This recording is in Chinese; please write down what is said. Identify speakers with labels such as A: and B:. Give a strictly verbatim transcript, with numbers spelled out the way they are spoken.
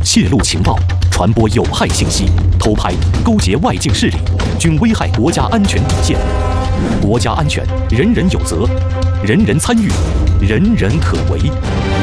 A: 泄露情报、传播有害信息、偷拍、勾结外境势力，均危害国家安全底线。国家安全，人人有责，人人参与，人人可为。